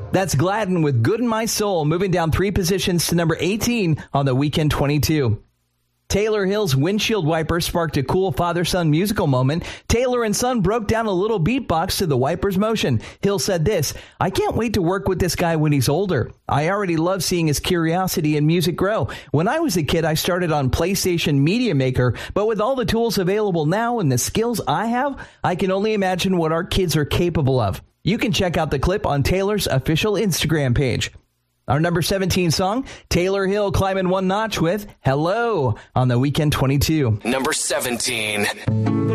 That's Gladden with Good in My Soul, moving down 3 positions to number 18 on the Weekend 22. Taylor Hill's Windshield Wiper sparked a cool father-son musical moment. Taylor and son broke down a little beatbox to the wiper's motion. Hill said this, "I can't wait to work with this guy when he's older. I already love seeing his curiosity in music grow. When I was a kid, I started on PlayStation Media Maker, but with all the tools available now and the skills I have, I can only imagine what our kids are capable of." You can check out the clip on Taylor's official Instagram page. Our number 17 song, Taylor Hill climbing one notch with Hello on the Weekend 22. Number 17.